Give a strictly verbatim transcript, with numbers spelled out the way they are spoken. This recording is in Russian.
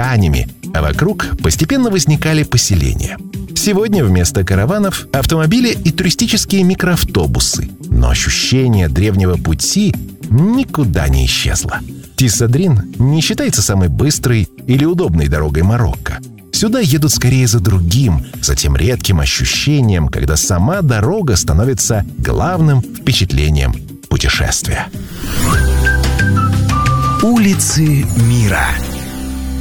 тканями, а вокруг постепенно возникали поселения. Сегодня вместо караванов — автомобили и туристические микроавтобусы. Но ощущение древнего пути никуда не исчезло. Тис-Адрин не считается самой быстрой или удобной дорогой Марокко. Сюда едут скорее за другим, за тем редким ощущением, когда сама дорога становится главным впечатлением путешествия. Улицы мира.